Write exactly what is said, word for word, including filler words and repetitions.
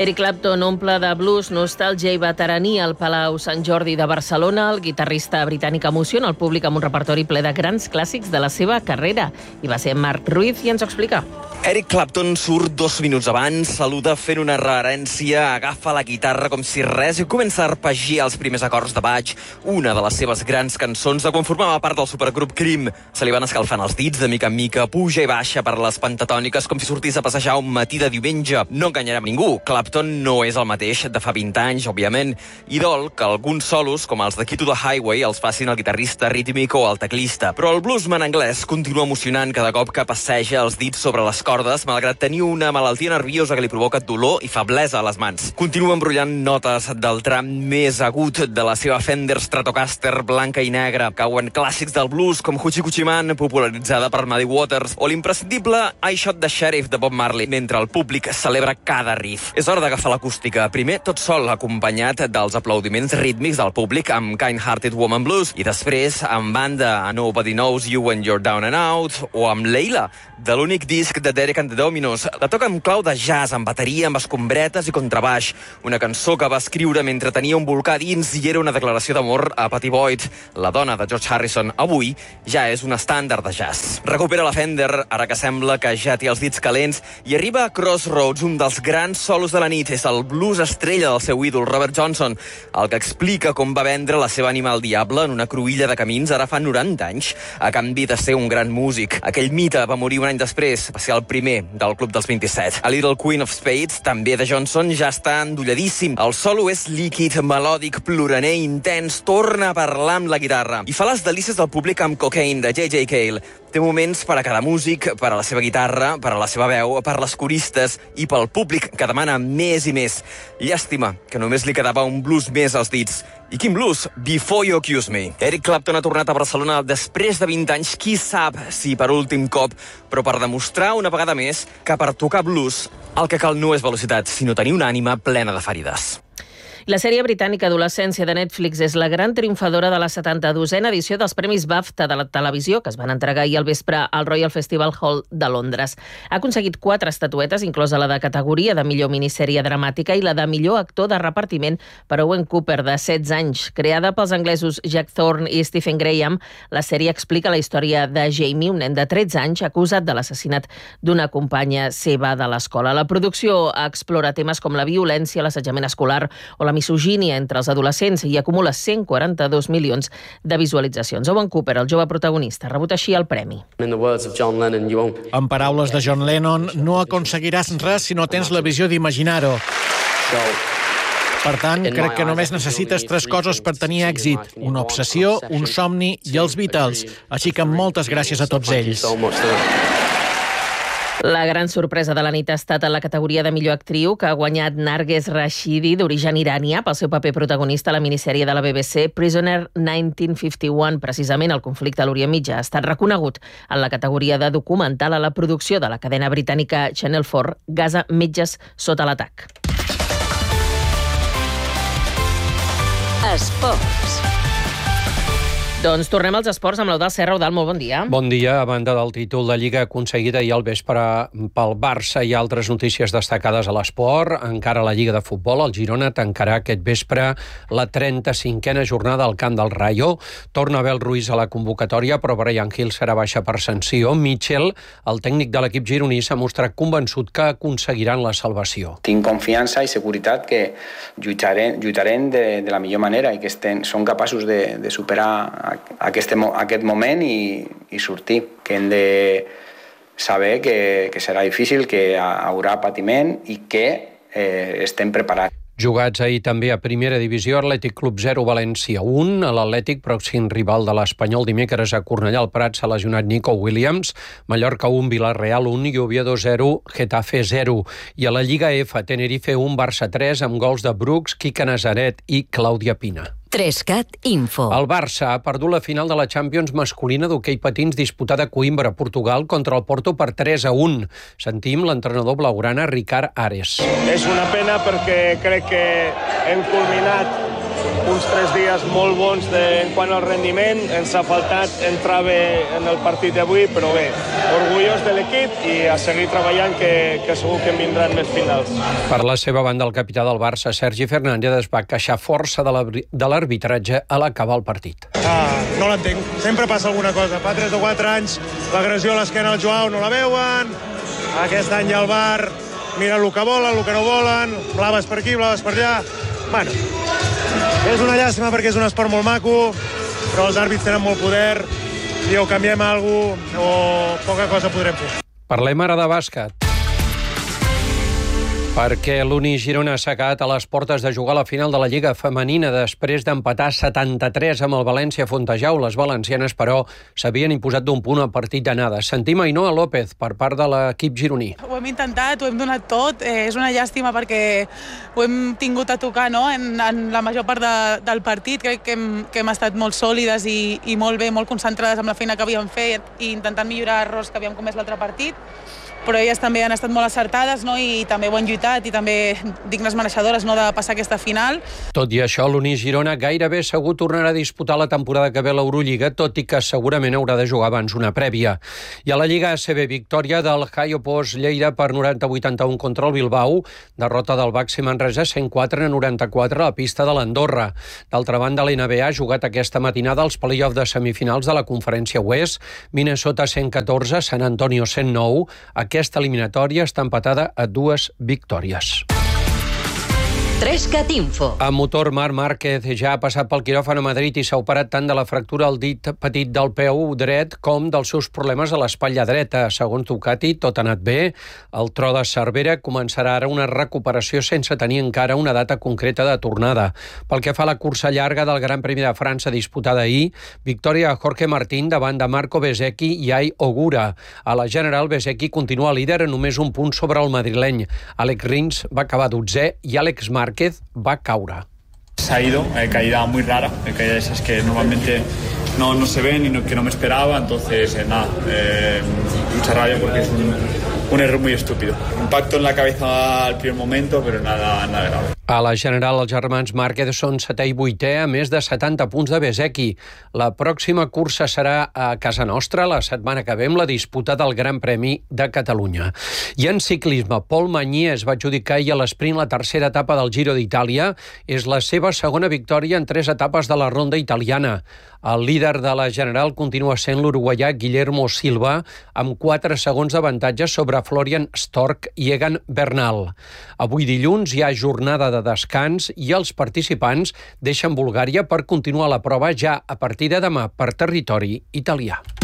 Eric Clapton omple de blues, nostàlgia i veterania al Palau Sant Jordi de Barcelona. El guitarrista britànic emociona el públic amb un repertori ple de grans clàssics de la seva carrera. I va ser Marc Ruiz i ens ho explica. Eric Clapton surt dos minuts abans, saluda fent una reverència, agafa la guitarra com si res i comença a arpegiar els primers acords de Bach, una de les seves grans cançons de quan formava part del supergrup Cream. Se li van escalfant els dits de mica en mica, puja i baixa per les pentatòniques com si sortís a passejar un matí de diumenge. No enganyarem ningú, Clapton no és el mateix de fa vint anys, òbviament, i dol que alguns solos, com els de Key to the Highway, els facin el guitarrista rítmic o el teclista. Però el bluesman anglès continua emocionant cada cop que passeja els dits sobre les cordes, malgrat tenir una malaltia nerviosa que li provoca dolor i feblesa a les mans. Continua embrollant notes del tram més agut de la seva Fender Stratocaster blanca i negra. Cauen clàssics del blues com Hoochie Coochie Man, popularitzada per Muddy Waters, o l'imprescindible I Shot the Sheriff de Bob Marley, mentre el públic celebra cada riff. És hora d'agafar l'acústica, primer tot sol, acompanyat dels aplaudiments rítmics del públic amb Kind-Hearted Woman Blues, i després amb banda a Nobody Knows You When You're Down and Out, o amb Leila, de l'únic disc de Derek and the Dominos. La toca amb clau de jazz, amb bateria, amb escombretes i contrabaix. Una cançó que va escriure mentre tenia un volcà dins i era una declaració d'amor a Pattie Boyd, la dona de George Harrison. Avui ja és un estàndard de jazz. Recupera la Fender, ara que sembla que ja té els dits calents, i arriba a Crossroads, un dels grans solos de la nit. És el blues estrella del seu ídol, Robert Johnson, el que explica com va vendre la seva ànima al diable en una cruïlla de camins ara fa noranta anys, a canvi de ser un gran músic. Aquell mite va morir un any després, va ser el primer del Club dels vint-i-set. A Little Queen of Spades, també de Johnson, ja està endolladíssim. El solo és líquid, melòdic, ploraner, intens, torna a parlar amb la guitarra i fa les delícies del públic amb Cocaine, de J J Cale. Té moments per a cada músic, per a la seva guitarra, per a la seva veu, per les coristes i pel públic que demana més i més. Llàstima que només li quedava un blues més als dits. I quin blues? Before You Accuse Me. Eric Clapton ha tornat a Barcelona després de vint anys, qui sap si per últim cop, però per demostrar una vegada més que per tocar blues el que cal no és velocitat, sinó tenir una ànima plena de ferides. La sèrie britànica Adolescència de Netflix és la gran triomfadora de la setanta-dosena edició dels Premis BAFTA de la televisió, que es van entregar ahir al vespre al Royal Festival Hall de Londres. Ha aconseguit quatre estatuetes, inclosa la de categoria de millor minissèrie dramàtica i la de millor actor de repartiment per Owen Cooper, de setze anys. Creada pels anglesos Jack Thorne i Stephen Graham, la sèrie explica la història de Jamie, un nen de tretze anys acusat de l'assassinat d'una companya seva de l'escola. La producció explora temes com la violència, l'assetjament escolar o la la misogínia entre els adolescents i acumula cent quaranta-dos milions de visualitzacions. Owen Cooper, el jove protagonista, ha rebut així el premi. En paraules de John Lennon, no aconseguiràs res si no tens la visió d'imaginar-ho. Per tant, crec que només necessites tres coses per tenir èxit. Una obsessió, un somni i els Beatles. Així que moltes gràcies a tots ells. La gran sorpresa de la nit ha estat en la categoria de millor actriu, que ha guanyat Narges Rashidi, d'origen iranià, pel seu paper protagonista a la minissèrie de la B B C Prisoner dinou cinquanta-u. Precisament el conflicte a l'Orient Mitjà ha estat reconegut en la categoria de documental a la producció de la cadena britànica Channel quatre, Gaza, metges sota l'atac. Esports. Doncs tornem als esports amb l'Eudald Serra. Eudald, molt bon dia. Bon dia. A banda del títol de Lliga aconseguida ahir al vespre pel Barça, hi ha altres notícies destacades a l'esport. Encara la Lliga de Futbol, el Girona tancarà aquest vespre la trenta-cinquena jornada al camp del Rayo. Torna Abel Ruiz a la convocatòria, però Bryan Gil serà baixa per sanció. Mitchell, el tècnic de l'equip gironí, s'ha mostrat convençut que aconseguiran la salvació. Tinc confiança i seguretat que lluitarem, lluitarem de, de la millor manera i que estem, són capaços de, de superar Aquest, aquest moment i, i sortir, que hem de saber que, que serà difícil, que hi haurà patiment i que eh, estem preparats. Jugats ahir també a Primera Divisió, Atlètic Club zero, València un. A l'Atlètic, pròxim rival de l'Espanyol, dimecres a Cornellà al Prat s'ha lesionat Nico Williams. Mallorca un, Villarreal un i Oviedo zero, Getafe zero. I a la Lliga F, Tenerife un, Barça tres, amb gols de Brooks, Quique Nazaret i Clàudia Pina. tres cat Info. El Barça ha perdut la final de la Champions masculina d'hoquei patins disputada a Coïmbra, Portugal, contra el Porto per tres a un. Sentim l'entrenador blaugrana Ricard Ares. És una pena perquè crec que hem culminat uns tres dies molt bons de, en quant al rendiment. Ens ha faltat entrar bé en el partit d'avui, però bé, orgullós de l'equip i a seguir treballant, que, que segur que en vindran més finals. Per la seva banda, el capità del Barça, Sergi Fernández, es va queixar força de l'arbitratge a l'acabar el partit. Ah, no l'entenc. Sempre passa alguna cosa. Fa tres o quatre anys l'agressió a l'esquena al Joao no la veuen. Aquest any al bar mira el que volen, el que no volen, blaves per aquí, blaves per allà. Bueno, és una llàstima perquè és un esport molt maco, però els àrbits tenen molt poder i o canviem alguna cosa o poca cosa podrem fer. Parlem ara de bàsquet. Perquè l'Uni Girona s'ha quedat a les portes de jugar a la final de la Lliga Femenina després d'empatar setanta-tres amb el València Fontejau. Les valencianes, però, s'havien imposat d'un punt al partit d'anada. Sentim Ainhoa López per part de l'equip gironí. Ho hem intentat, ho hem donat tot. Eh, és una llàstima perquè ho hem tingut a tocar, no? en, en la major part de, del partit. Crec que hem, que hem estat molt sòlides i, i molt bé, molt concentrades amb la feina que havíem fet i intentant millorar errors que havíem comès l'altre partit. Però elles també han estat molt acertades, no? I també ho han lluitat i també dignes mereixedores, no?, de passar aquesta final. Tot i això, l'Uni Girona gairebé segur tornarà a disputar la temporada que ve l'Eurolliga, tot i que segurament haurà de jugar abans una prèvia. I a la Lliga A C B, victòria del Jaiopos Lleida per noranta a vuitanta-un contra el Bilbao, derrota del Baxi Manresa cent quatre a noranta-quatre a la pista de l'Andorra. D'altra banda, l'N B A ha jugat aquesta matinada als play-off de semifinals de la Conferència Oest, Minnesota cent catorze, San Antonio cent nou. Aquesta eliminatòria està empatada a dues victòries. Trescat Info. A motor, Marc Márquez ja ha passat pel quiròfan a Madrid i s'ha operat tant de la fractura al dit petit del peu dret com dels seus problemes a l'espatlla dreta. Segons Ducati, tot ha anat bé. El tro de Cervera començarà ara una recuperació sense tenir encara una data concreta de tornada. Pel que fa a la cursa llarga del Gran Premi de França disputada ahir, victòria a Jorge Martín davant de Marco Bezzecchi i Ai Ogura. A la general, Bezzecchi continua líder a només un punt sobre el madrileny. Alex Rins va acabar dotzè i Àlex Márquez va caure. Se ha ido, eh, caída muy rara, eh, caída esas que normalmente no, no se ven y no, que no me esperaba, entonces eh, nada, eh, mucha rabia porque es un, un error muy estúpido. Impacto en la cabeza al primer momento, pero nada, nada grave. A la general, els germans Márquez són setè i vuitè a més de setanta punts de Bezzecchi. La pròxima cursa serà a casa nostra la setmana que ve amb la disputa del Gran Premi de Catalunya. I en ciclisme, Pol Magnier es va adjudicar ahir a l'esprint la tercera etapa del Giro d'Itàlia. És la seva segona victòria en tres etapes de la ronda italiana. El líder de la general continua sent l'uruguaià Guillermo Silva, amb quatre segons d'avantatge sobre Florian Stork i Egan Bernal. Avui dilluns hi ha jornada de descans i els participants deixen Bulgària per continuar la prova ja a partir de demà per territori italià.